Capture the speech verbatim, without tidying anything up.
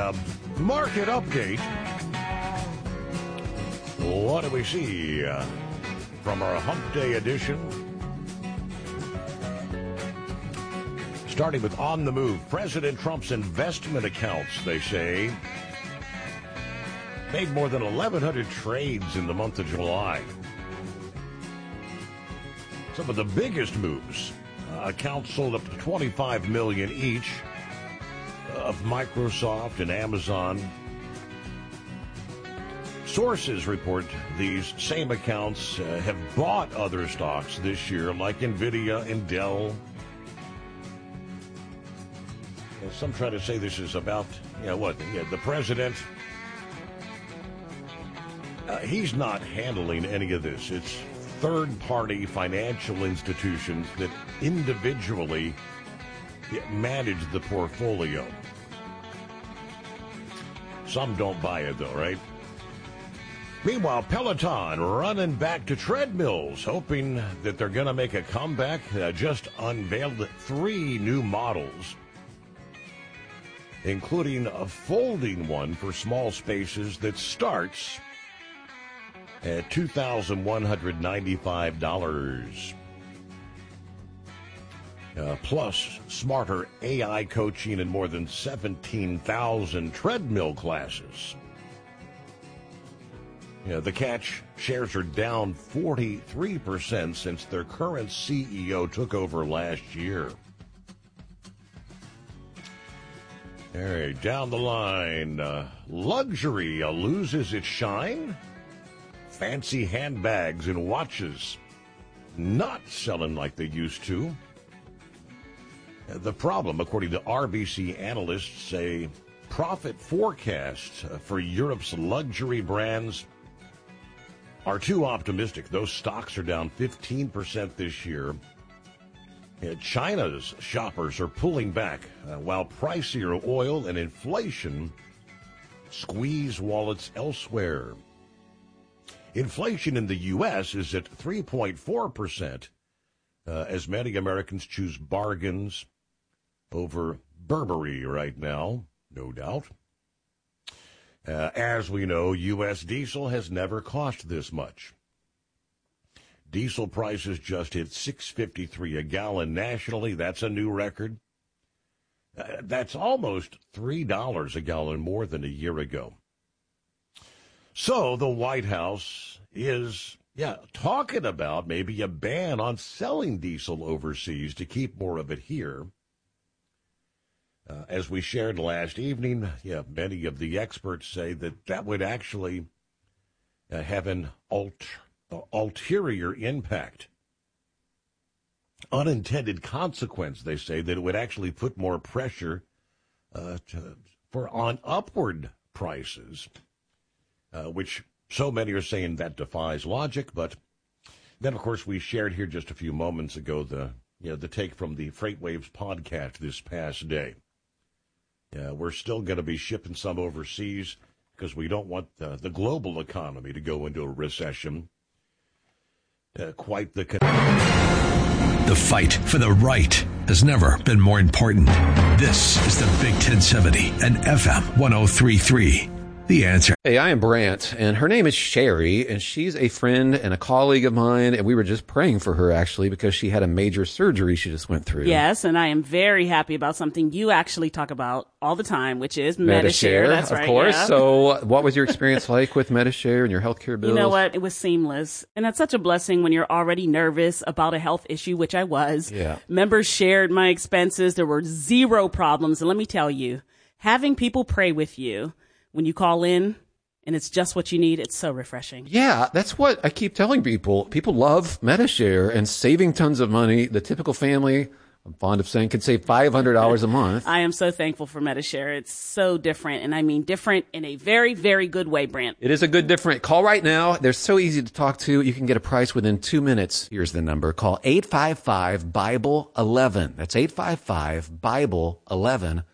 uh, market update. What do we see uh, from our Hump Day edition? Starting with On the Move, President Trump's investment accounts, they say, made more than eleven hundred trades in the month of July. Some of the biggest moves. Uh, accounts sold up to twenty-five million dollars each of Microsoft and Amazon. Sources report these same accounts uh, have bought other stocks this year, like NVIDIA and Dell. And some try to say this is about, you know, what, yeah, the president. Uh, he's not handling any of this. It's third-party financial institutions that individually manage the portfolio. Some don't buy it, though, right? Meanwhile, Peloton running back to treadmills, hoping that they're going to make a comeback. Uh, just unveiled three new models, including a folding one for small spaces that starts at two thousand one hundred ninety-five dollars. Uh, plus, smarter A I coaching and more than seventeen thousand treadmill classes. Yeah, the catch, shares are down forty-three percent since their current C E O took over last year. All right, down the line, uh, luxury uh, loses its shine. Fancy handbags and watches not selling like they used to. The problem, according to R B C analysts, say profit forecasts for Europe's luxury brands are too optimistic. Those stocks are down fifteen percent this year. China's shoppers are pulling back, uh, while pricier oil and inflation squeeze wallets elsewhere. Inflation in the U S is at three point four percent, uh, as many Americans choose bargains over Burberry right now, no doubt. Uh, as we know, U S diesel has never cost this much. Diesel prices just hit six fifty-three a gallon nationally. That's a new record. Uh, that's almost three dollars a gallon more than a year ago. So the White House is, yeah, talking about maybe a ban on selling diesel overseas to keep more of it here. Uh, as we shared last evening, yeah, many of the experts say that that would actually uh, have an ult- uh, ulterior impact. Unintended consequence, they say, that it would actually put more pressure uh, to, for on upward prices. Uh, which so many are saying that defies logic. But then, of course, we shared here just a few moments ago the you know the take from the Freight Waves podcast this past day. Uh, we're still going to be shipping some overseas because we don't want the, the global economy to go into a recession. Uh, quite the... Con- the fight for the right has never been more important. This is the Big ten seventy and F M one oh three point three. The Answer. Hey, I am Brant, and her name is Sherry, and she's a friend and a colleague of mine, and we were just praying for her, actually, because she had a major surgery she just went through. Yes, and I am very happy about something you actually talk about all the time, which is Medi-Share. That's of right, course. yeah. So what was your experience like with Medi-Share and your healthcare bills? You know what? It was seamless, and that's such a blessing when you're already nervous about a health issue, which I was. Yeah. Members shared my expenses. There were zero problems, and let me tell you, having people pray with you when you call in and it's just what you need, it's so refreshing. Yeah, that's what I keep telling people. People love Medi-Share and saving tons of money. The typical family, I'm fond of saying, could save five hundred dollars a month. I am so thankful for Medi-Share. It's so different, and I mean different in a very, very good way, Brant. It is a good different. Call right now. They're so easy to talk to. You can get a price within two minutes. Here's the number. Call eight five five, Bible eleven. That's eight five five, Bible eleven.